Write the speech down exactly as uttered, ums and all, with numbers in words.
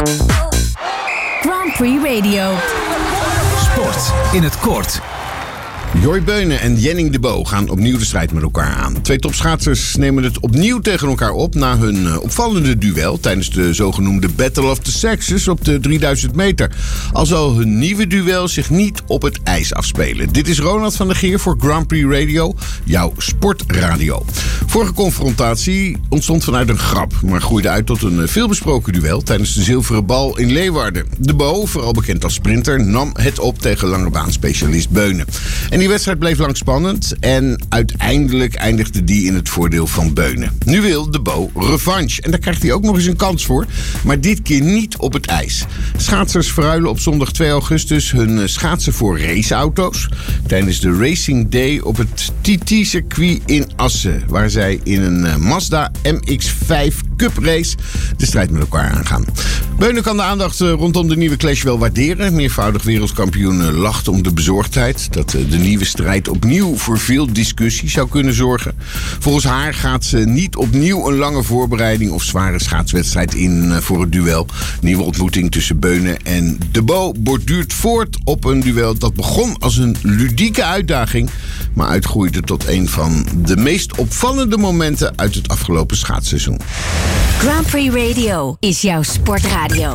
Grand Prix Radio. Sport in het kort. Joy Beunen en Jenning de Bo gaan opnieuw de strijd met elkaar aan. Twee topschaatsers nemen het opnieuw tegen elkaar op na hun opvallende duel tijdens de zogenoemde Battle of the Sexes op de drieduizend meter. Al zal hun nieuwe duel zich niet op het ijs afspelen. Dit is Ronald van der Geer voor Grand Prix Radio, jouw sportradio. Vorige confrontatie ontstond vanuit een grap, maar groeide uit tot een veelbesproken duel tijdens de Zilveren Bal in Leeuwarden. De Bo, vooral bekend als sprinter, nam het op tegen langebaanspecialist Beunen. En die wedstrijd bleef lang spannend en uiteindelijk eindigde die in het voordeel van Beunen. Nu wil de Bo revanche en daar krijgt hij ook nog eens een kans voor, maar dit keer niet op het ijs. Schaatsers verruilen op zondag twee augustus hun schaatsen voor raceauto's tijdens de Racing Day op het T T-circuit in Assen, waar zij in een Mazda M X vijf Cup race de strijd met elkaar aangaan. Beunen kan de aandacht rondom de nieuwe clash wel waarderen. Meervoudig wereldkampioen lacht om de bezorgdheid dat de nieuwe strijd opnieuw voor veel discussie zou kunnen zorgen. Volgens haar gaat ze niet opnieuw een lange voorbereiding of zware schaatswedstrijd in voor het duel. Nieuwe ontmoeting tussen Beunen en de Bo borduurt voort op een duel dat begon als een ludieke uitdaging, maar uitgroeide tot een van de meest opvallende momenten uit het afgelopen schaatsseizoen. Grand Prix Radio is jouw sportradio.